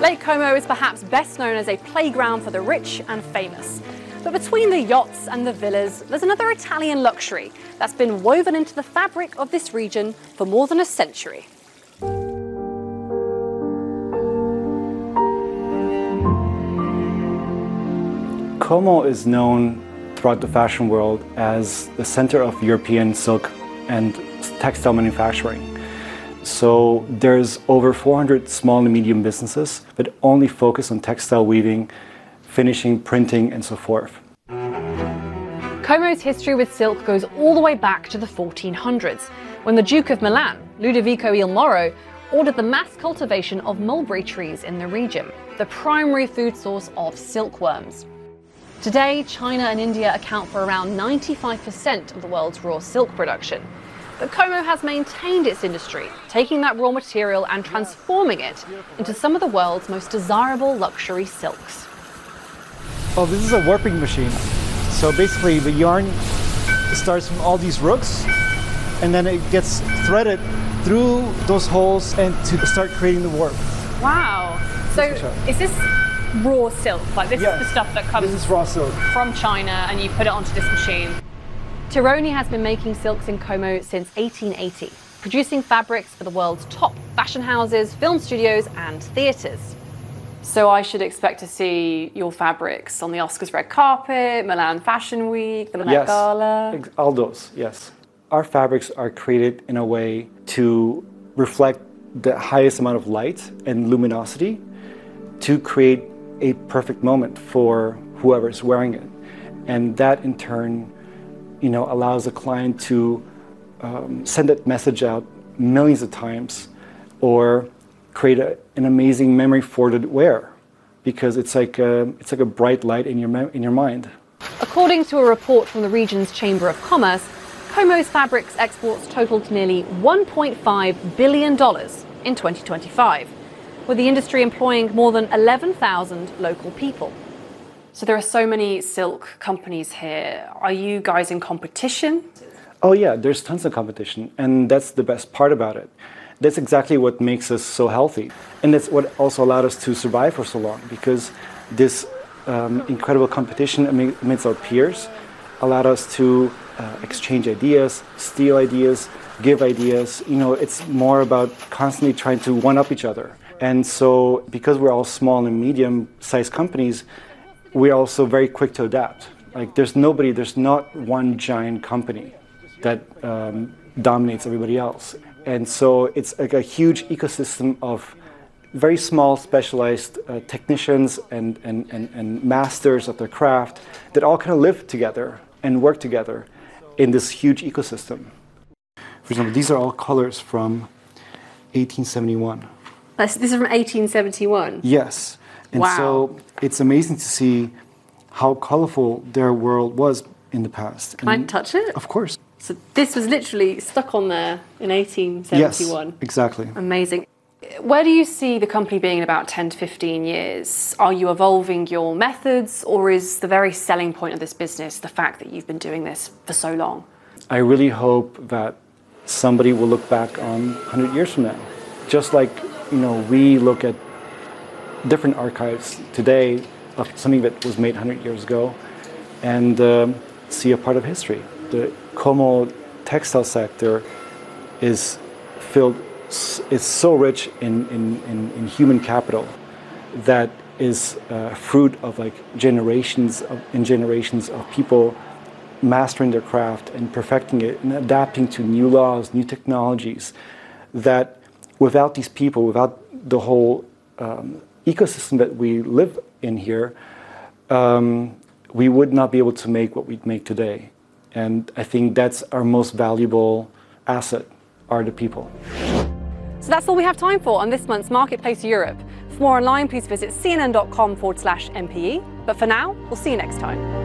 Lake Como is perhaps best known as a playground for the rich and famous. But between the yachts and the villas, there's another Italian luxury that's been woven into the fabric of this region for more than a century. Como is known throughout the fashion world as the center of European silk and textile manufacturing. So there's over 400 small and medium businesses that only focus on textile weaving, finishing, printing, and so forth. Como's history with silk goes all the way back to the 1400s, when the Duke of Milan, Ludovico il Moro, ordered the mass cultivation of mulberry trees in the region, the primary food source of silkworms. Today, China and India account for around 95% of the world's raw silk production. But Como has maintained its industry, taking that raw material and transforming it into some of the world's most desirable luxury silks. Oh, this is a warping machine. So basically the yarn starts from all these rooks and then it gets threaded through those holes and to start creating the warp. Wow. So is this raw silk? Like this is the stuff that comes this is raw silk from China and you put it onto this machine? Tironi has been making silks in Como since 1880, producing fabrics for the world's top fashion houses, film studios and theatres. So I should expect to see your fabrics on the Oscars red carpet, Milan Fashion Week, the Met Gala? All those, yes. Our fabrics are created in a way to reflect the highest amount of light and luminosity to create a perfect moment for whoever's wearing it. And that in turn, allows the client to send that message out millions of times or create an amazing memory for the wearer, because it's like a bright light in your mind. According to a report from the region's Chamber of Commerce, Como's fabrics exports totaled nearly $1.5 billion in 2025, with the industry employing more than 11,000 local people. So there are so many silk companies here. Are you guys in competition? Oh yeah, there's tons of competition, and that's the best part about it. That's exactly what makes us so healthy. And that's what also allowed us to survive for so long, because this incredible competition amidst our peers allowed us to exchange ideas, steal ideas, give ideas. It's more about constantly trying to one-up each other. And so because we're all small and medium-sized companies, we're also very quick to adapt. Like there's not one giant company that dominates everybody else. And so it's like a huge ecosystem of very small specialized technicians and masters of their craft that all kind of live together and work together in this huge ecosystem. For example, these are all colors from 1871. This is from 1871? Yes. And wow. So it's amazing to see how colorful their world was in the past. Can I touch it? Of course. So this was literally stuck on there in 1871? Yes, exactly. Amazing. Where do you see the company being in about 10 to 15 years? Are you evolving your methods, or is the very selling point of this business the fact that you've been doing this for so long? I really hope that somebody will look back on 100 years from now. Just like, we look at different archives today of something that was made 100 years ago and see a part of history. The Como textile sector is so rich in human capital that is fruit of generations of people mastering their craft and perfecting it and adapting to new laws, new technologies, that without these people, without the whole ecosystem that we live in here, we would not be able to make what we make today. And I think that's our most valuable asset, are the people. So that's all we have time for on this month's Marketplace Europe. For more online, please visit cnn.com/MPE. But for now, we'll see you next time.